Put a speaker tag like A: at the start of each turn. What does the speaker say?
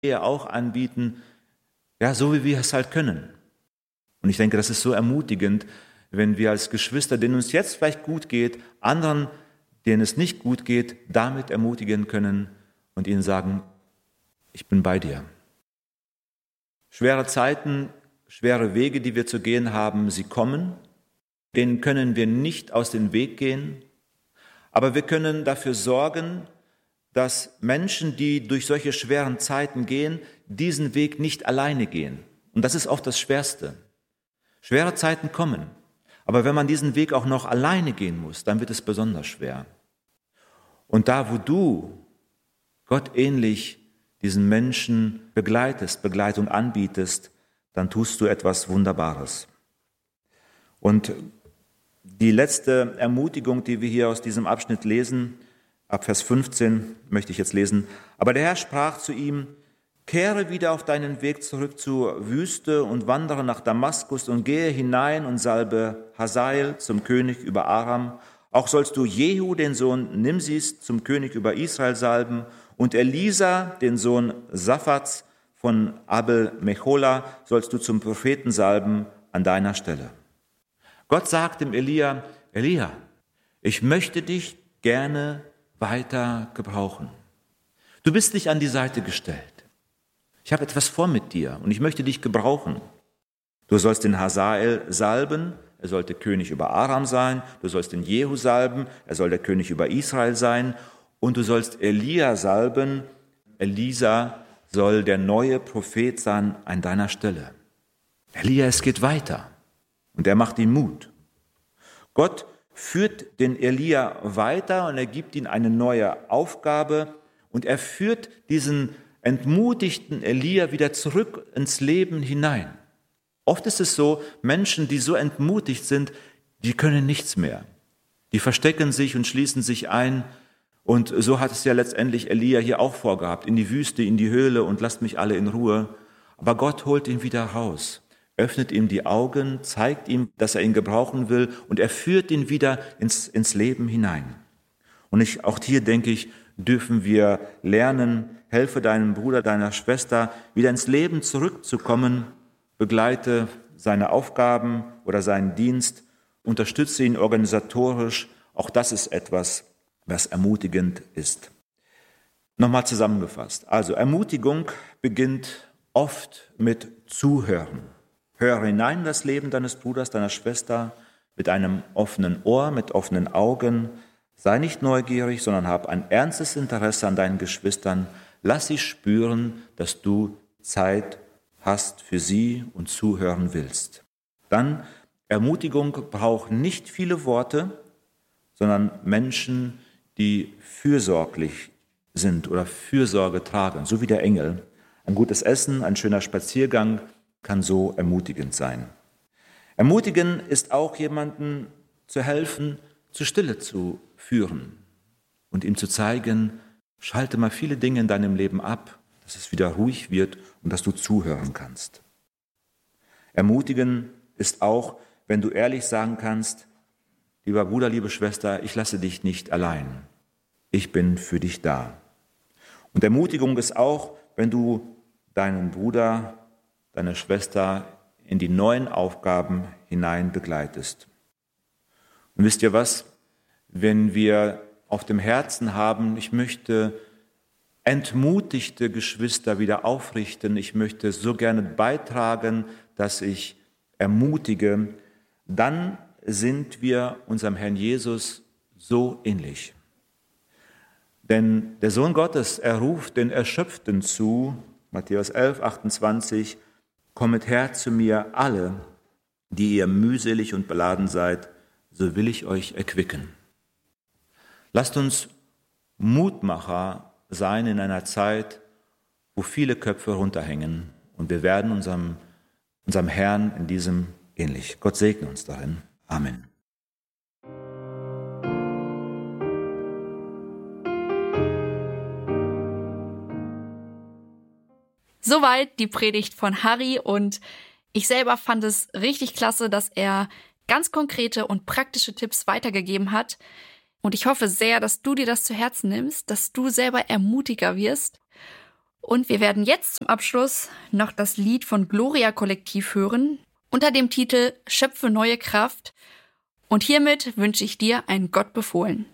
A: Ehe auch anbieten, ja, so wie wir es halt können. Und ich denke, das ist so ermutigend, wenn wir als Geschwister, denen uns jetzt vielleicht gut geht, anderen, denen es nicht gut geht, damit ermutigen können und ihnen sagen, ich bin bei dir. Schwere Zeiten, schwere Wege, die wir zu gehen haben, sie kommen. Denen können wir nicht aus dem Weg gehen. Aber wir können dafür sorgen, dass Menschen, die durch solche schweren Zeiten gehen, diesen Weg nicht alleine gehen. Und das ist oft das Schwerste. Schwere Zeiten kommen. Aber wenn man diesen Weg auch noch alleine gehen muss, dann wird es besonders schwer. Und da, wo du Gott ähnlich diesen Menschen begleitest, Begleitung anbietest, dann tust du etwas Wunderbares. Und die letzte Ermutigung, die wir hier aus diesem Abschnitt lesen, ab Vers 15 möchte ich jetzt lesen. Aber der Herr sprach zu ihm, kehre wieder auf deinen Weg zurück zur Wüste und wandere nach Damaskus und gehe hinein und salbe Hazael zum König über Aram. Auch sollst du Jehu, den Sohn Nimsis, zum König über Israel salben und Elisa, den Sohn Saphats von Abel Mechola, sollst du zum Propheten salben an deiner Stelle. Gott sagt dem Elia, Elia, ich möchte dich gerne weiter gebrauchen. Du bist nicht an die Seite gestellt. Ich habe etwas vor mit dir und ich möchte dich gebrauchen. Du sollst den Hazael salben, er sollte König über Aram sein. Du sollst den Jehu salben, er soll der König über Israel sein. Und du sollst Elia salben, Elisa soll der neue Prophet sein an deiner Stelle. Elia, es geht weiter und er macht ihm Mut. Gott führt den Elia weiter und er gibt ihm eine neue Aufgabe und er führt diesen entmutigten Elia wieder zurück ins Leben hinein. Oft ist es so, Menschen, die so entmutigt sind, die können nichts mehr. Die verstecken sich und schließen sich ein. Und so hat es ja letztendlich Elia hier auch vorgehabt, in die Wüste, in die Höhle und lasst mich alle in Ruhe. Aber Gott holt ihn wieder raus, öffnet ihm die Augen, zeigt ihm, dass er ihn gebrauchen will und er führt ihn wieder ins Leben hinein. Und auch hier denke ich, dürfen wir lernen, helfe deinem Bruder, deiner Schwester, wieder ins Leben zurückzukommen, begleite seine Aufgaben oder seinen Dienst, unterstütze ihn organisatorisch. Auch das ist etwas, was ermutigend ist. Nochmal zusammengefasst. Also Ermutigung beginnt oft mit Zuhören. Höre hinein in das Leben deines Bruders, deiner Schwester mit einem offenen Ohr, mit offenen Augen. Sei nicht neugierig, sondern hab ein ernstes Interesse an deinen Geschwistern. Lass sie spüren, dass du Zeit hast für sie und zuhören willst. Dann, Ermutigung braucht nicht viele Worte, sondern Menschen, die fürsorglich sind oder Fürsorge tragen, so wie der Engel. Ein gutes Essen, ein schöner Spaziergang kann so ermutigend sein. Ermutigen ist auch jemandem zu helfen, zur Stille zu führen und ihm zu zeigen, schalte mal viele Dinge in deinem Leben ab, dass es wieder ruhig wird und dass du zuhören kannst. Ermutigen ist auch, wenn du ehrlich sagen kannst, lieber Bruder, liebe Schwester, ich lasse dich nicht allein. Ich bin für dich da. Und Ermutigung ist auch, wenn du deinen Bruder, deine Schwester in die neuen Aufgaben hinein begleitest. Und wisst ihr was? Wenn wir auf dem Herzen haben, ich möchte entmutigte Geschwister wieder aufrichten, ich möchte so gerne beitragen, dass ich ermutige, dann sind wir unserem Herrn Jesus so ähnlich. Denn der Sohn Gottes, er ruft den Erschöpften zu, Matthäus 11, 28, kommet her zu mir alle, die ihr mühselig und beladen seid, so will ich euch erquicken. Lasst uns Mutmacher sein in einer Zeit, wo viele Köpfe runterhängen und wir werden unserem Herrn in diesem ähnlich. Gott segne uns darin. Amen.
B: Soweit die Predigt von Harry und ich selber fand es richtig klasse, dass er ganz konkrete und praktische Tipps weitergegeben hat. Und ich hoffe sehr, dass du dir das zu Herzen nimmst, dass du selber Ermutiger wirst. Und wir werden jetzt zum Abschluss noch das Lied von Gloria Kollektiv hören, unter dem Titel Schöpfe neue Kraft. Und hiermit wünsche ich dir ein Gott befohlen.